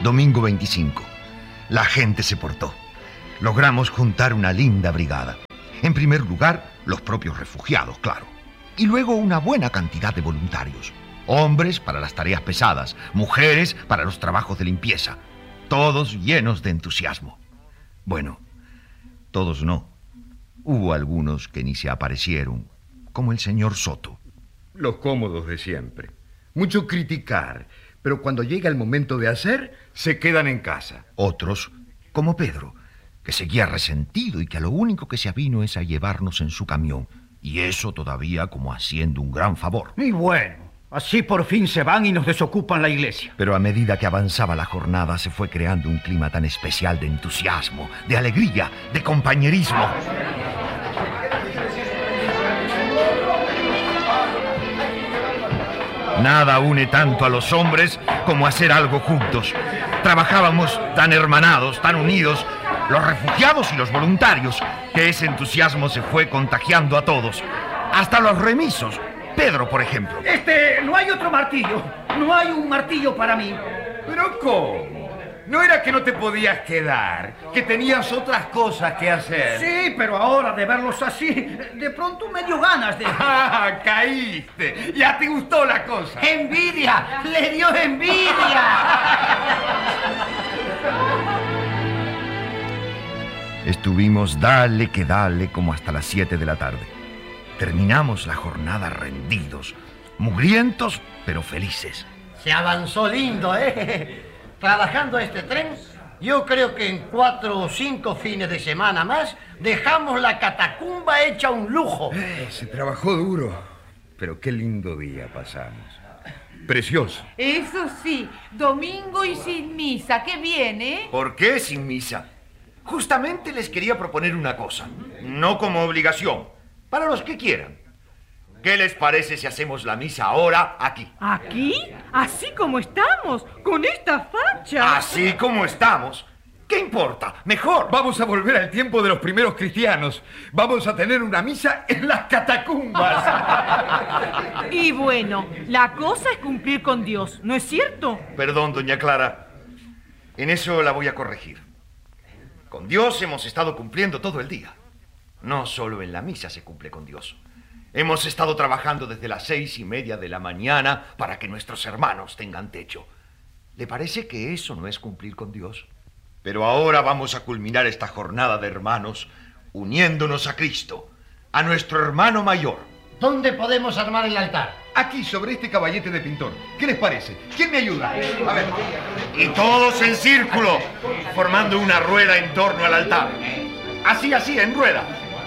Domingo 25. La gente se portó. Logramos juntar una linda brigada. En primer lugar, los propios refugiados, claro. Y luego una buena cantidad de voluntarios. Hombres para las tareas pesadas, mujeres para los trabajos de limpieza. Todos llenos de entusiasmo. Bueno, todos no. Hubo algunos que ni se aparecieron, como el señor Soto. Los cómodos de siempre. Mucho criticar, pero cuando llega el momento de hacer, se quedan en casa. Otros, como Pedro, que seguía resentido y que a lo único que se avino es a llevarnos en su camión. Y eso todavía como haciendo un gran favor. Y bueno, así por fin se van y nos desocupan la iglesia. Pero a medida que avanzaba la jornada se fue creando un clima tan especial de entusiasmo, de alegría, de compañerismo. Nada une tanto a los hombres como hacer algo juntos. Trabajábamos tan hermanados, tan unidos, los refugiados y los voluntarios, que ese entusiasmo se fue contagiando a todos. Hasta los remisos. Pedro, por ejemplo. No hay otro martillo. No hay un martillo para mí. ¿Pero cómo? ¿No era que no te podías quedar? ¿Que tenías otras cosas que hacer? Sí, pero ahora de verlos así, de pronto me dio ganas de... ¡Ah, caíste! ¡Ya te gustó la cosa! ¡Envidia! ¡Le dio envidia! Estuvimos dale que dale como hasta las 7 de la tarde. Terminamos la jornada rendidos, mugrientos pero felices. Se avanzó lindo, ¿eh? Trabajando este tren, yo creo que en 4 o 5 fines de semana más dejamos la catacumba hecha un lujo. Se trabajó duro, pero qué lindo día pasamos. Precioso. Eso sí, domingo y sin misa, qué bien, ¿eh? ¿Por qué sin misa? Justamente les quería proponer una cosa, no como obligación, para los que quieran. ¿Qué les parece si hacemos la misa ahora aquí? ¿Aquí? ¿Así como estamos? ¿Con esta facha? Así como estamos. ¿Qué importa? Mejor. Vamos a volver al tiempo de los primeros cristianos. Vamos a tener una misa en las catacumbas. Y bueno, la cosa es cumplir con Dios, ¿no es cierto? Perdón, doña Clara. En eso la voy a corregir. Con Dios hemos estado cumpliendo todo el día. No solo en la misa se cumple con Dios. Hemos estado trabajando desde las 6:30 de la mañana para que nuestros hermanos tengan techo. ¿Le parece que eso no es cumplir con Dios? Pero ahora vamos a culminar esta jornada de hermanos uniéndonos a Cristo, a nuestro hermano mayor. ¿Dónde podemos armar el altar? Aquí, sobre este caballete de pintor. ¿Qué les parece? ¿Quién me ayuda? A ver. Y todos en círculo, formando una rueda en torno al altar. Así, en rueda.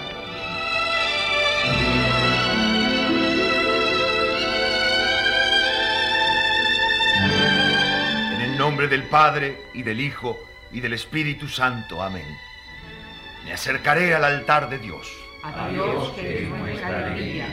En el nombre del Padre, y del Hijo, y del Espíritu Santo. Amén. Me acercaré al altar de Dios. A Dios que es nuestra alegría.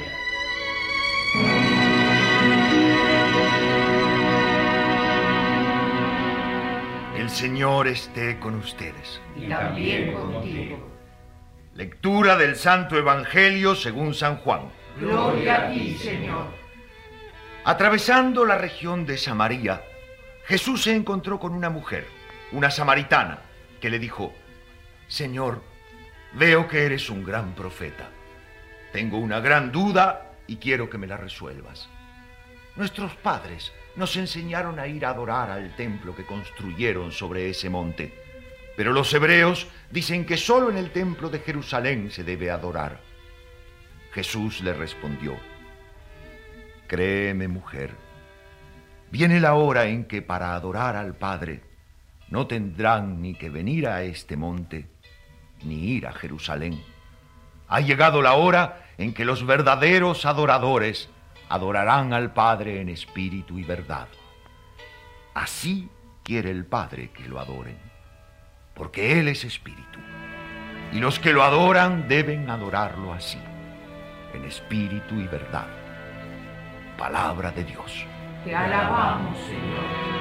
El Señor esté con ustedes. Y también contigo. Lectura del Santo Evangelio según San Juan. Gloria a ti, Señor. Atravesando la región de Samaria, Jesús se encontró con una mujer, una samaritana, que le dijo: Señor, veo que eres un gran profeta. Tengo una gran duda y quiero que me la resuelvas. Nuestros padres nos enseñaron a ir a adorar al templo que construyeron sobre ese monte, pero los hebreos dicen que solo en el templo de Jerusalén se debe adorar. Jesús le respondió: Créeme, mujer, viene la hora en que para adorar al Padre no tendrán ni que venir a este monte, ni ir a Jerusalén. Ha llegado la hora en que los verdaderos adoradores adorarán al Padre en espíritu y verdad. Así quiere el Padre que lo adoren, porque Él es espíritu, y los que lo adoran deben adorarlo así, en espíritu y verdad. Palabra de Dios. Te alabamos, Señor.